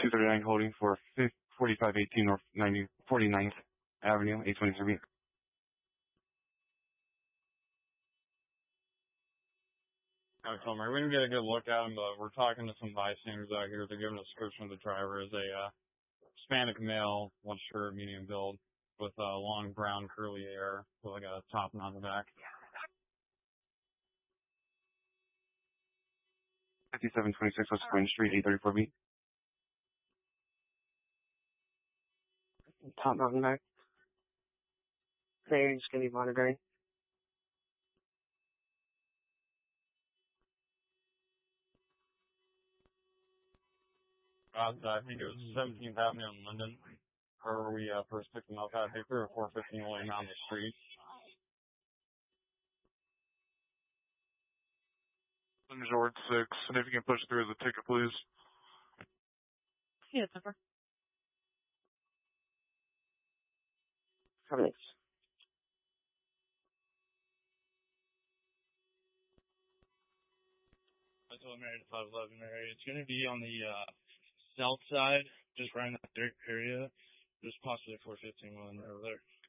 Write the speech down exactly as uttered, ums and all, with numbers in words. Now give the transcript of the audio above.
two thirty-nine holding for forty-five eighteen North ninety, forty-ninth Avenue, eight twenty-three. Alright, so we're going to get a good look at him, but we're talking to some bystanders out here. They're giving a description of the driver as a uh, Hispanic male, one shirt, medium build, with uh, long brown curly hair, with like a top knot on the back. fifty-seven twenty-six West Spring Street, eight thirty-four B. Top mountain back. They're just going to be monitoring. Uh, I think it was seventeenth Avenue in London, where we uh, first picked them up at. They threw a four fifteen lane down the street. George six, and if you can push through the ticket, please. Yeah, Pepper. Thanks. I told Mary to five eleven Mary. It's going to be on the uh, south side, just right in that dirt area. There's possibly a four fifteen one over there.